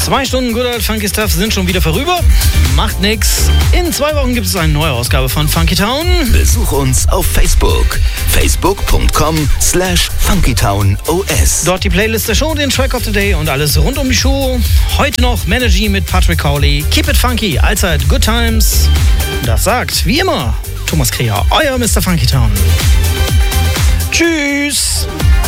2 Stunden Good Old Funky Stuff sind schon wieder vorüber. Macht nix. In 2 Wochen gibt es eine neue Ausgabe von Funky Town. Besuch uns auf Facebook. facebook.com/funkytownos. Dort die Playlist der Show, den Track of the Day und alles rund um die Show. Heute noch Menergy mit Patrick Cowley. Keep it funky, allzeit good times. Das sagt, wie immer, Thomas Kreher, euer Mr. Funky Town. Tschüss.